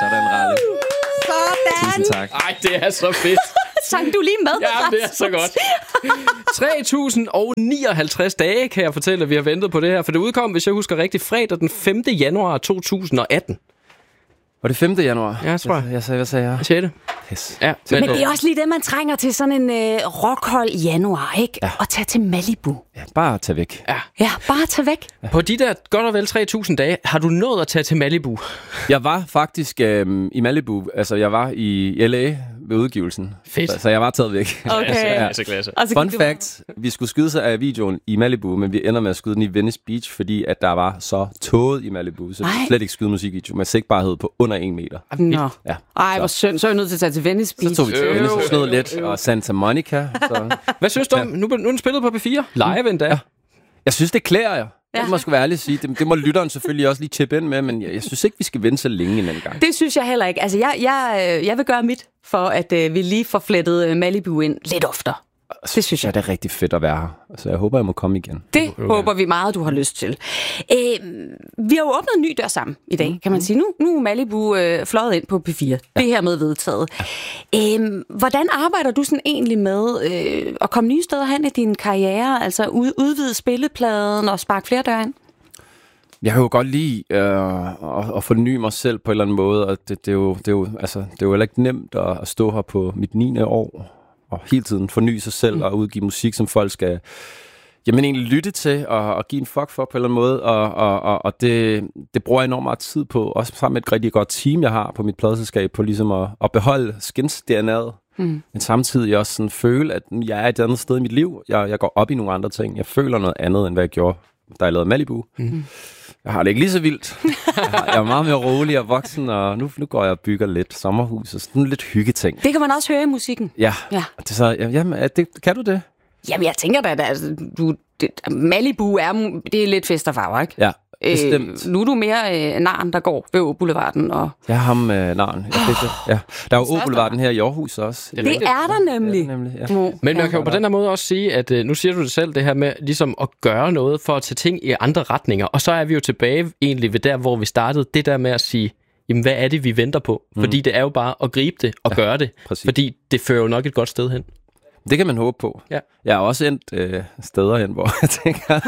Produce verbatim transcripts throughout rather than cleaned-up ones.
Sådan, Ralle. Sådan. Tusind tak. Ej, det er så fedt. Sang du lige med? Ja, det er så godt. tre tusind nioghalvtreds dage, kan jeg fortælle, at vi har ventet på det her. For det udkom, hvis jeg husker rigtigt, fredag den femte januar to tusind atten. Var det femte januar? Ja, jeg tror jeg. Jeg sagde, hvad sagde jeg? sjette Yes. Ja, Men det er også lige det, man trænger til sådan en øh, rockhold i januar, ikke? Ja. Og tage til Malibu. Ja, bare tag væk. Ja. Ja, bare tage væk. På de der godt og vel tre tusind dage, har du nået at tage til Malibu? Jeg var faktisk øh, i Malibu. Altså, jeg var i L A ved udgivelsen. Fedt. Så, så jeg var taget væk. Okay. Klasse, klasse. Og så Fun gik du- fact, vi skulle skyde sig af videoen i Malibu, men vi ender med at skyde den i Venice Beach, fordi at der var så tåget i Malibu, så vi Ej. kunne slet ikke skyde musikvideo med sigtbarhed på under en meter. Nå. Ja. Ej, hvor synd. Så er jeg nødt til at tage til Venice Beach. Så tog vi til Øh, Venice og øh, snød lidt, og Santa Monica. Så. Hvad synes du om, nu, nu er den spillet på P fire, live endda. Ja. Jeg synes, det klæder jeg. Ja. Det må jeg sgu være ærlig at sige. Det, det må lytteren selvfølgelig også lige chippe ind med, men jeg, jeg synes ikke, vi skal vente så længe en anden gang. Det synes jeg heller ikke. Altså, jeg, jeg, jeg vil gøre mit for, at øh, vi lige får flettet øh, Malibu ind lidt oftere. Det synes Ja, jeg. det er rigtig fedt at være her. Så jeg håber, jeg må komme igen. Det håber vi meget, du har lyst til. Øh, vi har jo åbnet en ny dør sammen i dag, kan man sige. Nu, nu er Malibu øh, fløjet ind på P fire. Ja. Det her med vedtaget. Øh, hvordan arbejder du sådan egentlig med øh, at komme nye steder hen i din karriere? Altså ud, udvide spillepladen og sparke flere døre ind? Jeg kan jo godt lide øh, at, at forny mig selv på en eller anden måde, og det, det, er, jo, det, er, jo, altså, det er jo heller ikke nemt at, at stå her på mit niende år og hele tiden forny sig selv mm. og udgive musik, som folk skal jamen, egentlig lytte til og, og give en fuck for på en eller anden måde, og, og, og, og det, det bruger jeg enormt meget tid på, også sammen med et rigtig godt team, jeg har på mit pladeselskab, på ligesom at, at beholde skins-D N A'et, mm. men samtidig også sådan føle, at jeg er et andet sted i mit liv. Jeg, jeg går op i nogle andre ting. Jeg føler noget andet, end hvad jeg gjorde, da jeg lavede Malibu. Mm. Jeg har det ikke lige så vildt. Jeg, har, jeg er meget mere rolig og voksen, og nu, nu går jeg og bygger lidt sommerhus og sådan lidt hyggeting. Det kan man også høre i musikken. Ja, Ja. det er så, jamen, er det, kan du det? Jamen, jeg tænker da, at altså, du, det, Malibu er, det er lidt fest og farver, ikke? Ja, bestemt. Øh, nu er du mere øh, naren, der går ved Åboulevarden. Og... Jeg har ham øh, naren. Jeg fik det. Ja. Der er jo Åboulevarden her i Aarhus også. Det er der nemlig. Ja, nemlig ja. Mm. Men man kan jo på den her måde også sige, at øh, nu siger du det selv, det her med ligesom at gøre noget for at tage ting i andre retninger. Og så er vi jo tilbage egentlig ved der, hvor vi startede. Det der med at sige, jamen hvad er det, vi venter på? Mm. Fordi det er jo bare at gribe det og ja, gøre det. Præcis. Fordi det fører jo nok et godt sted hen. Det kan man håbe på. Ja. Jeg har også endt øh, steder hen, hvor jeg tænker,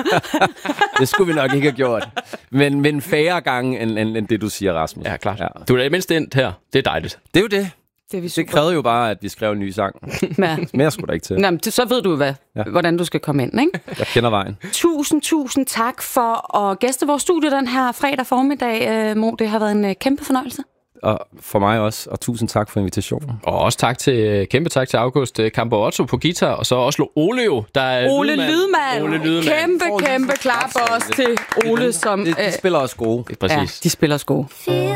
det skulle vi nok ikke have gjort. Men, men færre gange end, end, end det, du siger, Rasmus. Ja, klart. Ja. Du er da mindst endt her. Det er dejligt. Det er jo det. Det, er vi Det krævede jo bare, at vi skrev en ny sang. Ja. Mere skulle der ikke til. Nå, men det, så ved du, hvad, ja. hvordan du skal komme ind, ikke? Jeg kender vejen. Tusind, tusind tak for at gæste vores studie den her fredag formiddag, øh, Mo. Det har været en øh, kæmpe fornøjelse. Og for mig også, og tusind tak for invitationen. Og også tak til, kæmpe tak til August Campo Otto på guitar, og så også Ole jo, der er Ole lydmand. Lydmand. Ole Lydmand. Kæmpe, kæmpe klap også til Ole, som... De, de spiller også gode. Præcis. Ja, de spiller sko.